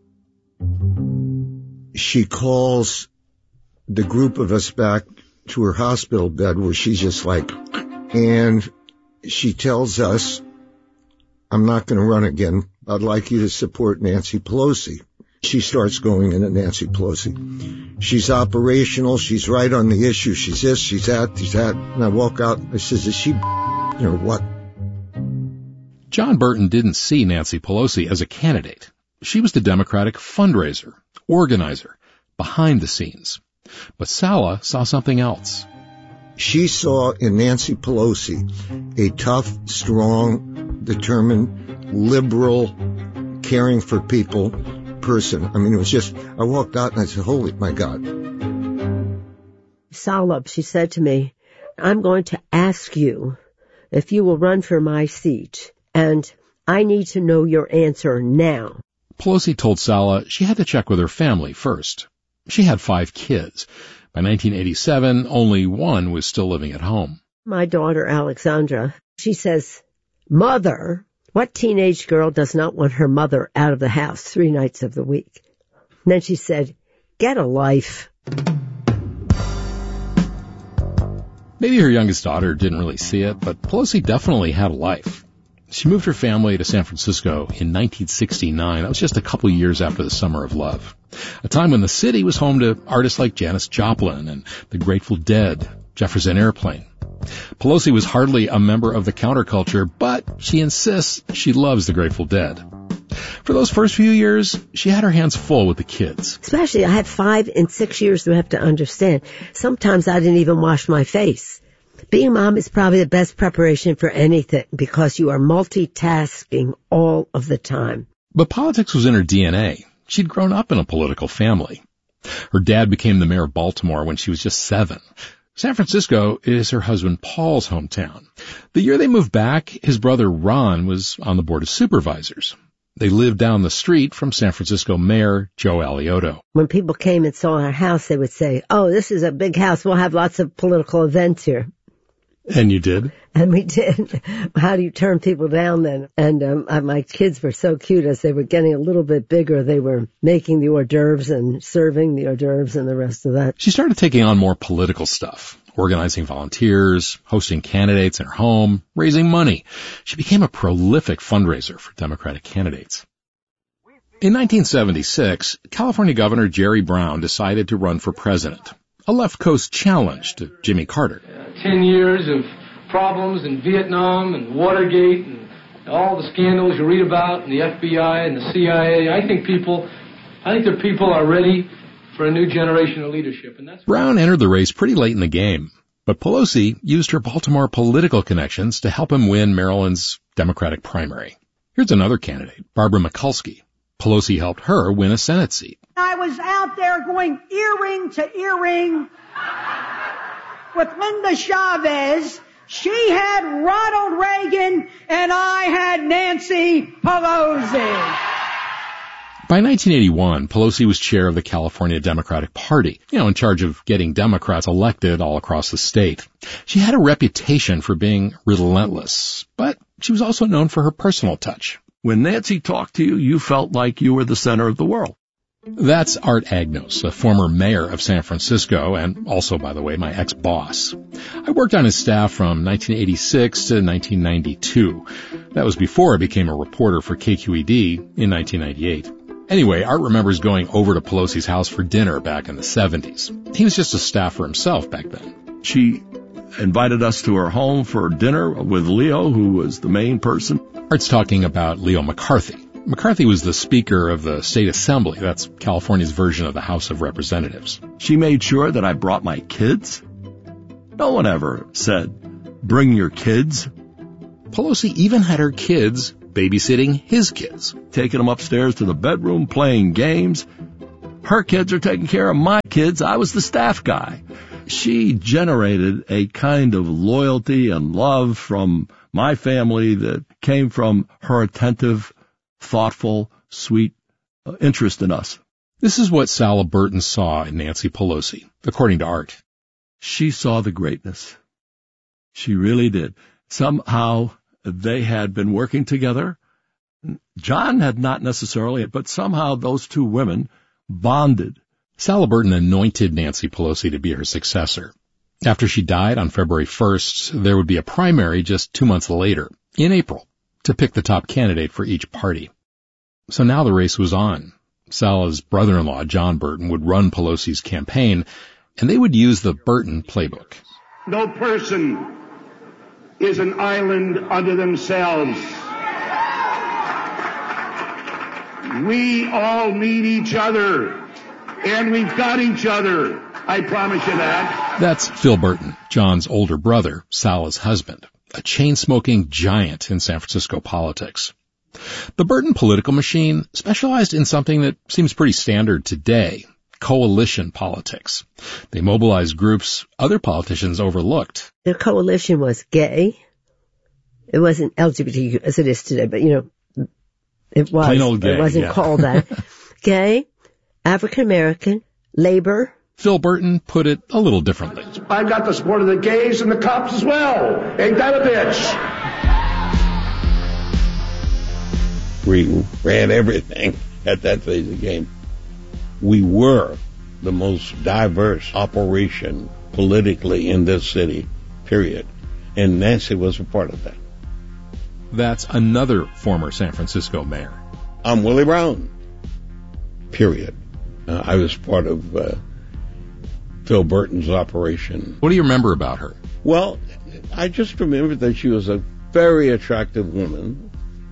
She calls the group of us back to her hospital bed where she's just like, and she tells us, I'm not going to run again. I'd like you to support Nancy Pelosi. She starts going into Nancy Pelosi. She's operational. She's right on the issue. She's this, she's that, she's that. And I walk out and I says, is she or what? John Burton didn't see Nancy Pelosi as a candidate. She was the Democratic fundraiser, organizer, behind the scenes. But Sala saw something else. She saw in Nancy Pelosi a tough, strong, determined, liberal, caring for people person. I mean, it was just, I walked out and I said, holy, my God. Sala, she said to me, I'm going to ask you if you will run for my seat, and I need to know your answer now. Pelosi told Sala she had to check with her family first. She had 5 kids. By 1987, only one was still living at home. My daughter, Alexandra, she says, Mother, what teenage girl does not want her mother out of the house 3 nights of the week? And then she said, get a life. Maybe her youngest daughter didn't really see it, but Pelosi definitely had a life. She moved her family to San Francisco in 1969. That was just a couple years after the Summer of Love, a time when the city was home to artists like Janis Joplin and the Grateful Dead, Jefferson Airplane. Pelosi was hardly a member of the counterculture, but she insists she loves the Grateful Dead. For those first few years, she had her hands full with the kids. Especially, I had 5 and 6 years to have to understand. Sometimes I didn't even wash my face. Being a mom is probably the best preparation for anything because you are multitasking all of the time. But politics was in her DNA. She'd grown up in a political family. Her dad became the mayor of Baltimore when she was just 7. San Francisco is her husband Paul's hometown. The year they moved back, his brother Ron was on the board of supervisors. They lived down the street from San Francisco Mayor Joe Alioto. When people came and saw our house, they would say, oh, this is a big house. We'll have lots of political events here. And you did? And we did. How do you turn people down then? And my kids were so cute. As they were getting a little bit bigger, they were making the hors d'oeuvres and serving the hors d'oeuvres and the rest of that. She started taking on more political stuff, organizing volunteers, hosting candidates in her home, raising money. She became a prolific fundraiser for Democratic candidates. In 1976, California Governor Jerry Brown decided to run for president, a left coast challenge to Jimmy Carter. 10 years of problems in Vietnam and Watergate and all the scandals you read about and the FBI and the CIA. I think the people are ready for a new generation of leadership. And that's Brown entered the race pretty late in the game, but Pelosi used her Baltimore political connections to help him win Maryland's Democratic primary. Here's another candidate, Barbara Mikulski. Pelosi helped her win a Senate seat. I was out there going earring to earring with Linda Chavez. She had Ronald Reagan and I had Nancy Pelosi. By 1981, Pelosi was chair of the California Democratic Party, in charge of getting Democrats elected all across the state. She had a reputation for being relentless, but she was also known for her personal touch. When Nancy talked to you, you felt like you were the center of the world. That's Art Agnos, a former mayor of San Francisco and also, by the way, my ex-boss. I worked on his staff from 1986 to 1992. That was before I became a reporter for KQED in 1998. Anyway, Art remembers going over to Pelosi's house for dinner back in the 70s. He was just a staffer himself back then. She invited us to her home for dinner with Leo, who was the main person. Art's talking about Leo McCarthy. McCarthy was the Speaker of the State Assembly. That's California's version of the House of Representatives. She made sure that I brought my kids. No one ever said, bring your kids. Pelosi even had her kids babysitting his kids. Taking them upstairs to the bedroom, playing games. Her kids are taking care of my kids. I was the staff guy. She generated a kind of loyalty and love from my family that came from her attentive, thoughtful, sweet interest in us. This is what Sala Burton saw in Nancy Pelosi, according to Art. She saw the greatness. She really did. Somehow they had been working together. John had not necessarily, but somehow those two women bonded. Sala Burton anointed Nancy Pelosi to be her successor. After she died on February 1st, there would be a primary just 2 months later, in April, to pick the top candidate for each party. So now the race was on. Sala's brother-in-law, John Burton, would run Pelosi's campaign, and they would use the Burton playbook. No person is an island unto themselves. We all need each other, and we've got each other. I promise you that. That's Phil Burton, John's older brother, Sala's husband, a chain-smoking giant in San Francisco politics. The Burton political machine specialized in something that seems pretty standard today, coalition politics. They mobilized groups other politicians overlooked. The coalition was gay. It wasn't LGBTQ as it is today, but, it was. Plain old gay, it wasn't called that. Gay, African-American, labor. Phil Burton put it a little differently. I've got the support of the gays and the cops as well. Ain't that a bitch? We ran everything at that phase of the game. We were the most diverse operation politically in this city, period. And Nancy was a part of that. That's another former San Francisco mayor. I'm Willie Brown, period. I was part of Phil Burton's operation. What do you remember about her? Well, I just remember that she was a very attractive woman,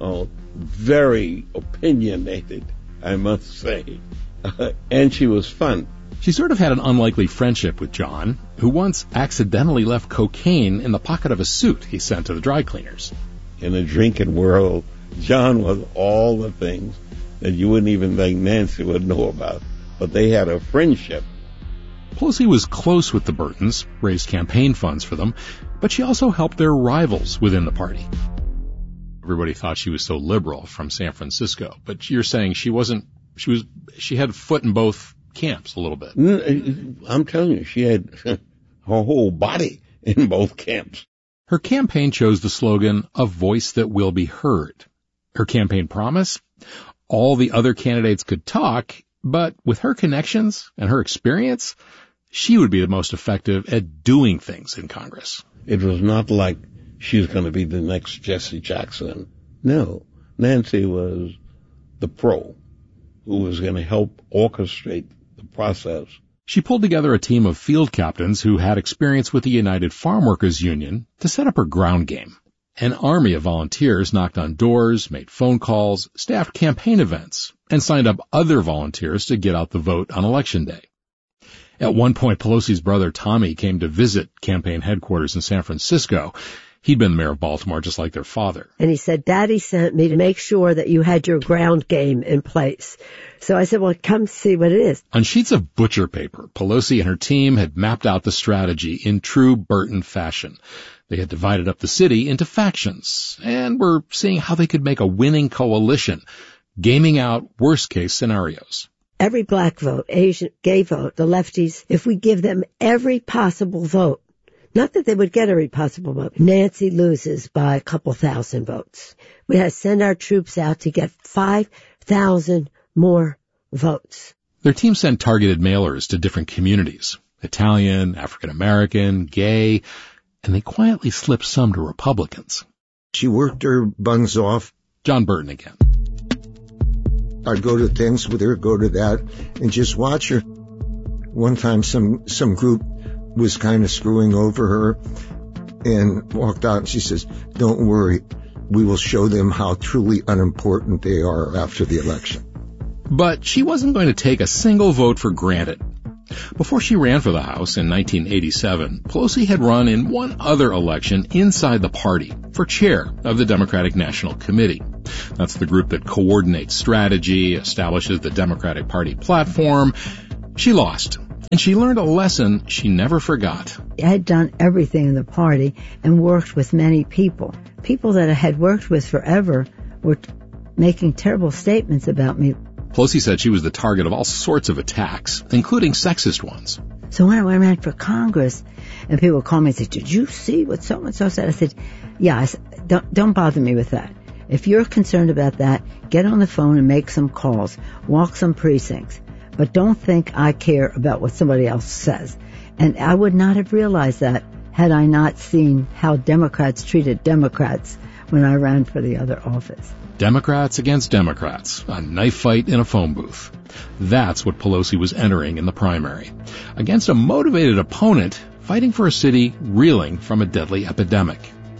very opinionated, I must say, and she was fun. She sort of had an unlikely friendship with John, who once accidentally left cocaine in the pocket of a suit he sent to the dry cleaners. In the drinking world, John was all the things that you wouldn't even think Nancy would know about, but they had a friendship. Pelosi was close with the Burtons, raised campaign funds for them, but she also helped their rivals within the party. Everybody thought she was so liberal from San Francisco, but you're saying she had a foot in both camps a little bit. I'm telling you, she had her whole body in both camps. Her campaign chose the slogan, "A voice that will be heard." Her campaign promise? All the other candidates could talk, but with her connections and her experience, she would be the most effective at doing things in Congress. It was not like she was going to be the next Jesse Jackson. No, Nancy was the pro who was going to help orchestrate the process. She pulled together a team of field captains who had experience with the United Farm Workers Union to set up her ground game. An army of volunteers knocked on doors, made phone calls, staffed campaign events, and signed up other volunteers to get out the vote on Election Day. At one point, Pelosi's brother Tommy came to visit campaign headquarters in San Francisco. He'd been the mayor of Baltimore just like their father. And he said, Daddy sent me to make sure that you had your ground game in place. So I said, well, come see what it is. On sheets of butcher paper, Pelosi and her team had mapped out the strategy in true Burton fashion. They had divided up the city into factions and were seeing how they could make a winning coalition, gaming out worst-case scenarios. Every black vote, Asian, gay vote, the lefties, if we give them every possible vote, not that they would get every possible vote, Nancy loses by a couple thousand votes. We have to send our troops out to get 5,000 more votes. Their team sent targeted mailers to different communities, Italian, African American, gay, and they quietly slipped some to Republicans. She worked her buns off. John Burton again. I'd go to things with her, go to that, and just watch her. One time some group was kind of screwing over her and walked out and she says, "Don't worry, we will show them how truly unimportant they are after the election." But she wasn't going to take a single vote for granted. Before she ran for the House in 1987, Pelosi had run in one other election inside the party for chair of the Democratic National Committee. That's the group that coordinates strategy, establishes the Democratic Party platform. She lost, and she learned a lesson she never forgot. I had done everything in the party and worked with many people. People that I had worked with forever were making terrible statements about me. Pelosi said she was the target of all sorts of attacks, including sexist ones. So when I ran for Congress, and people would call me and say, "Did you see what so-and-so said?" I said, "Yeah." I said, don't bother me with that. If you're concerned about that, get on the phone and make some calls, walk some precincts. But don't think I care about what somebody else says. And I would not have realized that had I not seen how Democrats treated Democrats when I ran for the other office. Democrats against Democrats, a knife fight in a phone booth. That's what Pelosi was entering in the primary. Against a motivated opponent fighting for a city reeling from a deadly epidemic.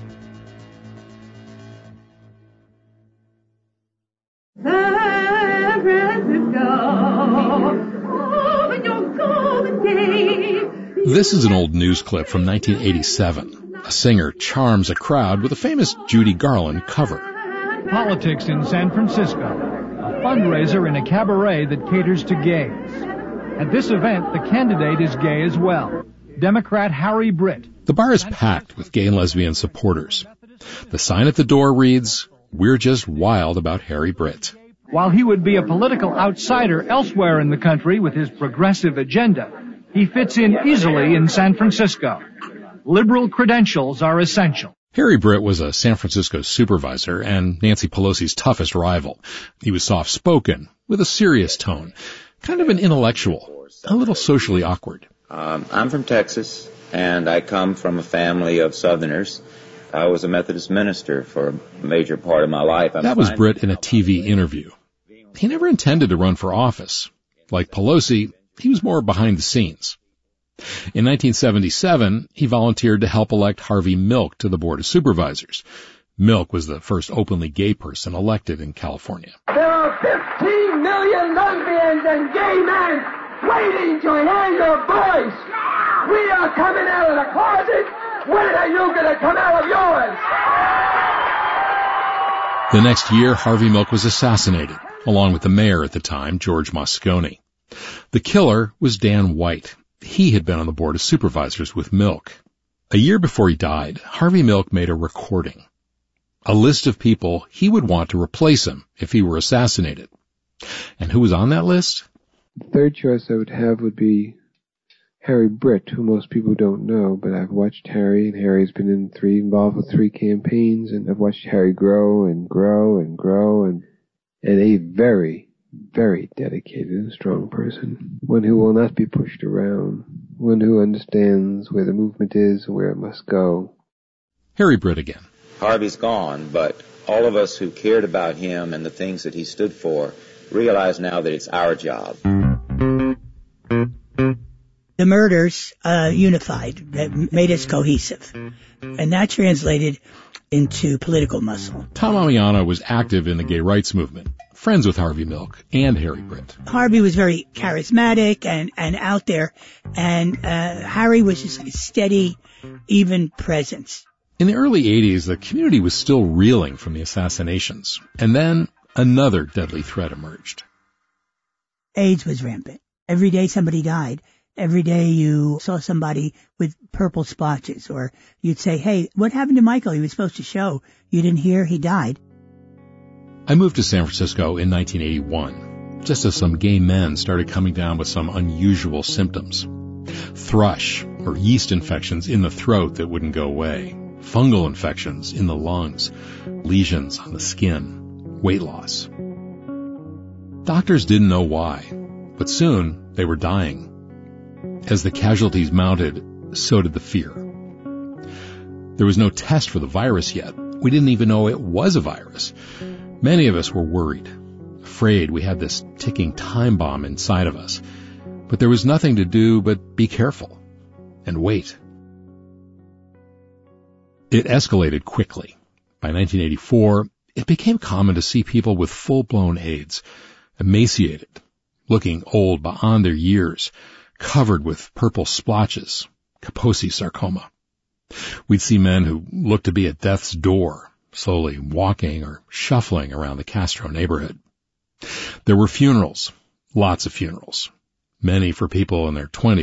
This is an old news clip from 1987. A singer charms a crowd with a famous Judy Garland cover. Politics in San Francisco, a fundraiser in a cabaret that caters to gays. At this event, the candidate is gay as well, Democrat Harry Britt. The bar is packed with gay and lesbian supporters. The sign at the door reads, "We're just wild about Harry Britt." While he would be a political outsider elsewhere in the country with his progressive agenda, he fits in easily in San Francisco. Liberal credentials are essential. Harry Britt was a San Francisco supervisor and Nancy Pelosi's toughest rival. He was soft-spoken, with a serious tone, kind of an intellectual, a little socially awkward. I'm from Texas, and I come from a family of Southerners. I was a Methodist minister for a major part of my life. That was Britt in a TV interview. He never intended to run for office. Like Pelosi, he was more behind the scenes. In 1977, he volunteered to help elect Harvey Milk to the Board of Supervisors. Milk was the first openly gay person elected in California. There are 15 million lesbians and gay men waiting to hear your voice. We are coming out of the closet. When are you going to come out of yours? The next year, Harvey Milk was assassinated, along with the mayor at the time, George Moscone. The killer was Dan White. He had been on the Board of Supervisors with Milk. A year before he died, Harvey Milk made a recording. A list of people he would want to replace him if he were assassinated. And who was on that list? The third choice I would have would be Harry Britt, who most people don't know, but I've watched Harry, and Harry's been involved with 3 campaigns, and I've watched Harry grow and grow and grow, and a very, very dedicated and strong person. One who will not be pushed around. One who understands where the movement is and where it must go. Harry Britt again. Harvey's gone, but all of us who cared about him and the things that he stood for realize now that it's our job. The murders unified, that made us cohesive. And that translated into political muscle. Tom Amiano was active in the gay rights movement, friends with Harvey Milk and Harry Britt. Harvey was very charismatic and out there, and Harry was just like a steady, even presence. In the early 80s, the community was still reeling from the assassinations, and then another deadly threat emerged. AIDS was rampant. Every day somebody died. Every day you saw somebody with purple splotches, or you'd say, "Hey, what happened to Michael? He was supposed to show. You didn't hear? He died." I moved to San Francisco in 1981, just as some gay men started coming down with some unusual symptoms. Thrush, or yeast infections in the throat that wouldn't go away, fungal infections in the lungs, lesions on the skin, weight loss. Doctors didn't know why, but soon they were dying. As the casualties mounted, so did the fear. There was no test for the virus yet. We didn't even know it was a virus. Many of us were worried, afraid we had this ticking time bomb inside of us. But there was nothing to do but be careful and wait. It escalated quickly. By 1984, it became common to see people with full-blown AIDS, emaciated, looking old beyond their years, covered with purple splotches, Kaposi sarcoma. We'd see men who looked to be at death's door, slowly walking or shuffling around the Castro neighborhood. There were funerals, lots of funerals, many for people in their 20s